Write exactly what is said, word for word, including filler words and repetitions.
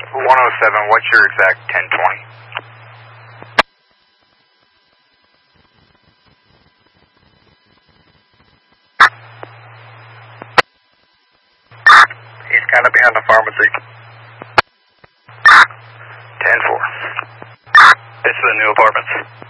one oh seven, what's your exact ten twenty? He's kind of behind the pharmacy. ten four. This is the new apartments.